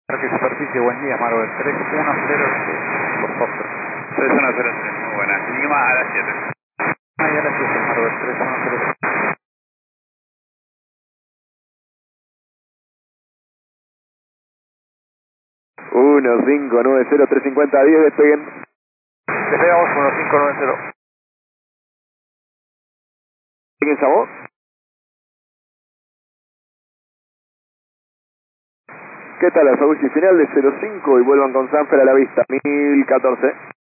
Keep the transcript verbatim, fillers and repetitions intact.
Parque Superficie, buen día, Marvel. tres uno cero por favor. tres uno cero tres, muy buena. Lima a las siete. Ah, ya a las siete, Marvel. tres uno cero tres. uno cinco nueve cero tres cincuenta diez, despeguen. Despegamos uno cinco nueve cero. ¿Quién a vos? ¿Qué tal, Asabuchi? Final de cero cinco y vuelvan con Sanfer a la vista, mil catorce.